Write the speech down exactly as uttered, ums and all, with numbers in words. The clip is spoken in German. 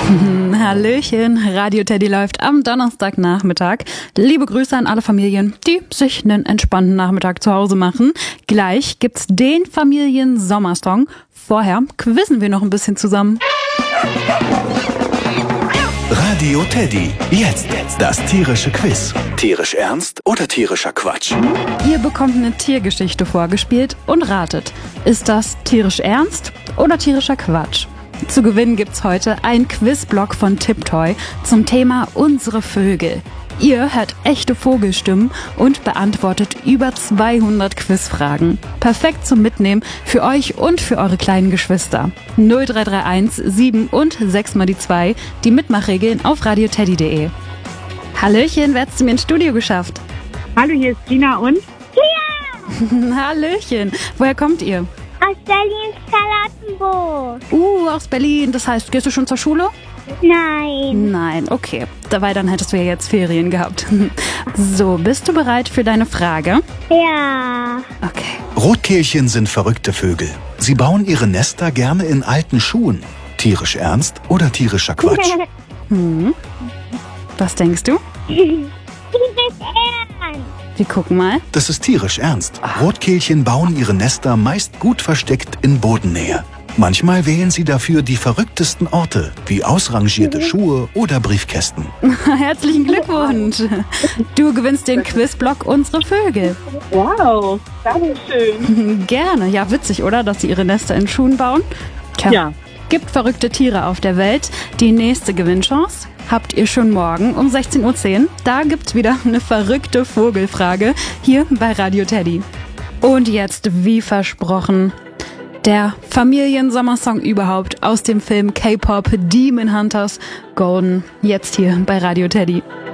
Hallöchen, Radio Teddy läuft am Donnerstagnachmittag. Liebe Grüße an alle Familien, die sich einen entspannten Nachmittag zu Hause machen. Gleich gibt's den Familien-Sommersong. Vorher quizzen wir noch ein bisschen zusammen. Radio Teddy, jetzt das tierische Quiz. Tierisch ernst oder tierischer Quatsch? Ihr bekommt eine Tiergeschichte vorgespielt und ratet, ist das tierisch ernst oder tierischer Quatsch? Zu gewinnen gibt's heute einen Quizblock von Tiptoy zum Thema unsere Vögel. Ihr hört echte Vogelstimmen und beantwortet über zweihundert Quizfragen. Perfekt zum Mitnehmen für euch und für eure kleinen Geschwister. null drei drei eins sieben und sechs mal die zwei, die Mitmachregeln auf radioteddy punkt de. Hallöchen, wer hat's zu mir ins Studio geschafft? Hallo, hier ist Gina und... Ja! Hallöchen, woher kommt ihr? Aus Berlin, Charlottenburg. Uh, aus Berlin. Das heißt, gehst du schon zur Schule? Nein. Nein, okay. Dabei dann hättest du ja jetzt Ferien gehabt. So, bist du bereit für deine Frage? Ja. Okay. Rotkehlchen sind verrückte Vögel. Sie bauen ihre Nester gerne in alten Schuhen. Tierisch ernst oder tierischer Quatsch? Hm. Was denkst du? Wir gucken mal. Das ist tierisch ernst. Rotkehlchen bauen ihre Nester meist gut versteckt in Bodennähe. Manchmal wählen sie dafür die verrücktesten Orte, wie ausrangierte Schuhe oder Briefkästen. Herzlichen Glückwunsch. Du gewinnst den Quizblock Unsere Vögel. Wow, danke schön. Gerne. Ja, witzig, oder? Dass sie ihre Nester in Schuhen bauen. Tja. Ja. Gibt verrückte Tiere auf der Welt. Die nächste Gewinnchance habt ihr schon morgen um sechzehn Uhr zehn. Da gibt's wieder eine verrückte Vogelfrage hier bei Radio Teddy. Und jetzt, wie versprochen, der Familiensommersong überhaupt aus dem Film K-Pop Demon Hunters Golden. Jetzt hier bei Radio Teddy.